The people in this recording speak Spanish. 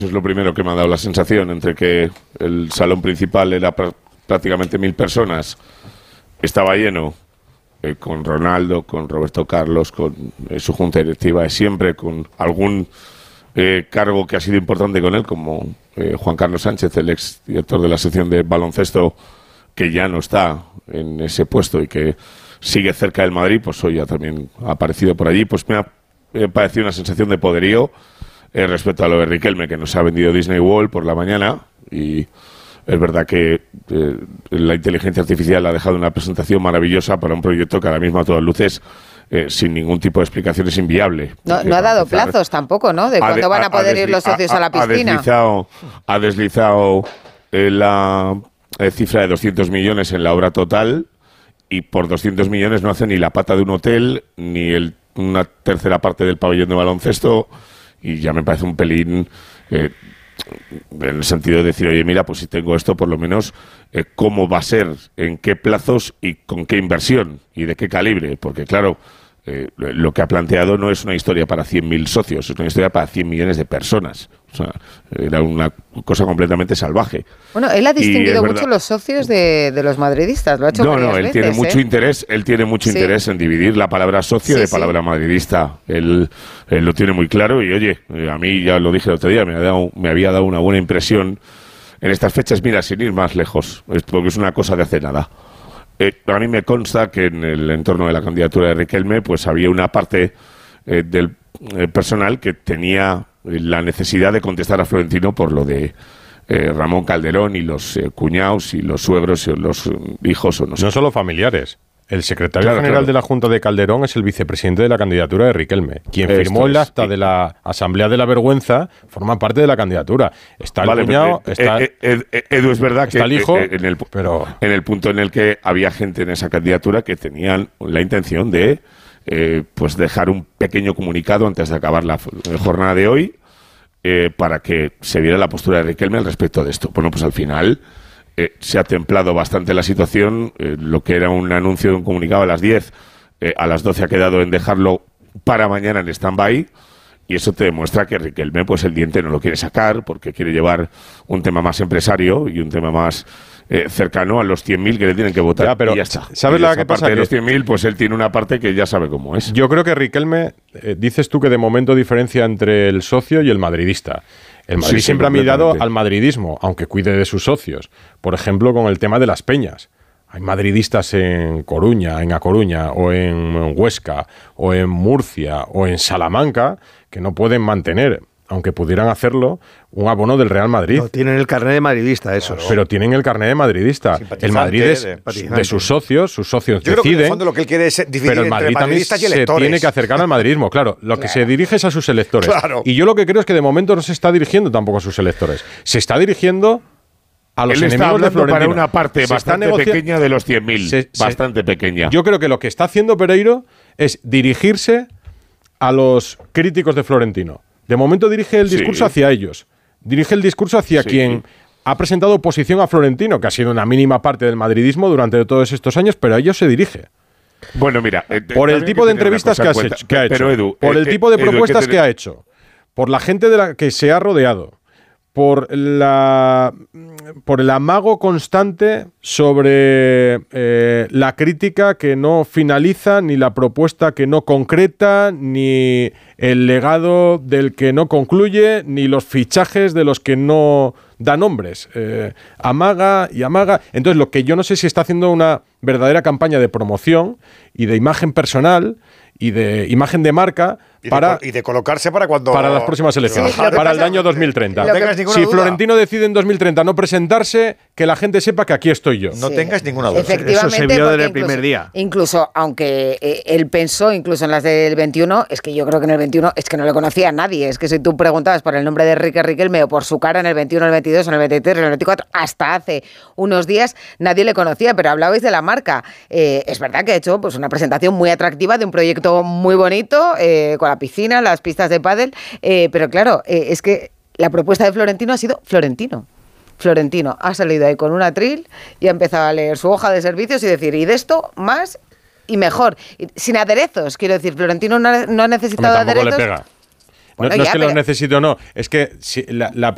Es lo primero que me ha dado la sensación, entre que el salón principal era prácticamente 1000 personas, estaba lleno, con Ronaldo, con Roberto Carlos, con su junta directiva de siempre, con algún cargo que ha sido importante con él, como Juan Carlos Sánchez, el ex director de la sección de baloncesto, que ya no está en ese puesto y que sigue cerca del Madrid, pues hoy ya también ha aparecido por allí. Pues me ha parecido una sensación de poderío respecto a lo de Riquelme, que nos ha vendido Disney World por la mañana, y es verdad que la inteligencia artificial ha dejado una presentación maravillosa para un proyecto que ahora mismo a todas luces, sin ningún tipo de explicación, es inviable. No ha dado plazos tampoco, ¿no? De cuándo van a poder ir los socios a la piscina. Ha deslizado la cifra de 200 millones en la obra total, y por 200 millones no hace ni la pata de un hotel, ni una tercera parte del pabellón de baloncesto. Y ya me parece un pelín, en el sentido de decir, oye, mira, pues si tengo esto, por lo menos, ¿cómo va a ser? ¿En qué plazos y con qué inversión? ¿Y de qué calibre? Porque, claro, lo que ha planteado no es una historia para 100.000 socios, es una historia para 100 millones de personas. O sea, era una cosa completamente salvaje. Bueno, él ha distinguido mucho los socios de los madridistas, lo ha hecho varias veces. Tiene mucho interés, él tiene mucho interés en dividir la palabra socio de palabra madridista. Él lo tiene muy claro y, oye, a mí, ya lo dije el otro día, me había dado una buena impresión en estas fechas, mira, sin ir más lejos, porque es una cosa de hace nada. A mí me consta que en el entorno de la candidatura de Riquelme, pues había una parte del personal que tenía la necesidad de contestar a Florentino por lo de Ramón Calderón y los cuñados y los suegros y los hijos o no sé. No solo familiares. El secretario general de la Junta de Calderón es el vicepresidente de la candidatura de Riquelme. Quien firmó el acta de la Asamblea de la Vergüenza forma parte de la candidatura. Está el cuñado, está Edu, es verdad que el hijo, en el punto en el que había gente en esa candidatura que tenían la intención de pues dejar un pequeño comunicado antes de acabar la jornada de hoy, para que se viera la postura de Riquelme al respecto de esto. Bueno, pues al final se ha templado bastante la situación. Lo que era un anuncio de un comunicado a las 10, a las 12 ha quedado en dejarlo para mañana en stand-by, y eso te demuestra que Riquelme, pues el diente no lo quiere sacar, porque quiere llevar un tema más empresario y un tema más cercano a los 100.000 que le tienen que votar. Ya, pero y ya está. ¿sabes la que pasa? De los 100.000, pues él tiene una parte que ya sabe cómo es. Yo creo que Riquelme, dices tú que de momento diferencia entre el socio y el madridista. El Madrid siempre ha mirado al madridismo, aunque cuide de sus socios. Por ejemplo, con el tema de las peñas. Hay madridistas en Coruña, en A Coruña, o en Huesca, o en Murcia, o en Salamanca, que no pueden mantener, aunque pudieran hacerlo, un abono del Real Madrid. No tienen el carnet de madridista, esos. Claro. Pero tienen el carnet de madridista. El Madrid es de sus socios Yo deciden. Creo que en el fondo lo que él quiere es dividir pero el Madrid entre madridistas y se electores. tiene que acercar al madridismo, claro. Lo que se dirige es a sus electores. Claro. Y yo lo que creo es que de momento no se está dirigiendo tampoco a sus electores. Se está dirigiendo a los enemigos de Florentino. Para una parte bastante pequeña de los 100.000. Bastante pequeña. Yo creo que lo que está haciendo Pereiro es dirigirse a los críticos de Florentino. De momento dirige el discurso hacia ellos. Dirige el discurso hacia quien ha presentado oposición a Florentino, que ha sido una mínima parte del madridismo durante todos estos años, pero a ellos se dirige. Bueno, mira, por el tipo de entrevistas que ha hecho, pero Edu, por el tipo de propuestas que ha hecho, por la gente de la que se ha rodeado, por el amago constante sobre la crítica que no finaliza, ni la propuesta que no concreta, ni el legado del que no concluye, ni los fichajes de los que no da nombres. Amaga y amaga. Entonces, lo que yo no sé si está haciendo una verdadera campaña de promoción y de imagen personal y de imagen de marca y de colocarse para las próximas elecciones, para el año 2030. No tengas ninguna si duda. Florentino decide en 2030 no presentarse, que la gente sepa que aquí estoy yo. No tengas ninguna duda. Efectivamente, eso se vio desde el primer día. Incluso, aunque él pensó, incluso en las del 21, es que yo creo que en el 21 es que no le conocía a nadie. Es que si tú preguntabas por el nombre de Enrique Riquelme o por su cara en el 21, en el 22, en el 23, en el 24, hasta hace unos días nadie le conocía, pero hablabais de la marca. Es verdad que ha hecho pues, una presentación muy atractiva de un proyecto muy bonito, con la piscina, las pistas de pádel, pero claro, es que la propuesta de Florentino ha sido Florentino. Florentino ha salido ahí con un atril y ha empezado a leer su hoja de servicios y decir, y de esto más y mejor. Y sin aderezos, quiero decir, Florentino no ha necesitado aderezos. Le pega. Bueno, no es que los necesite o no, es que si la